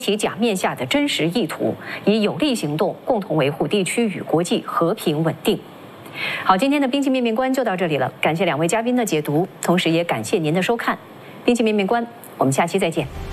其假面下的真实意图，以有力行动共同维护地区与国际和平稳定。好，今天的兵器面面观就到这里了，感谢两位嘉宾的解读，同时也感谢您的收看。兵器面面观，我们下期再见。